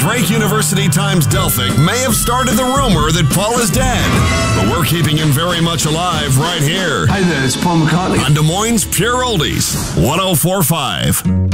Drake University Times Delphic may have started the rumor that Paul is dead, but we're keeping him very much alive right here Hi there, it's Paul McCartney. on Des Moines Pure Oldies 104.5.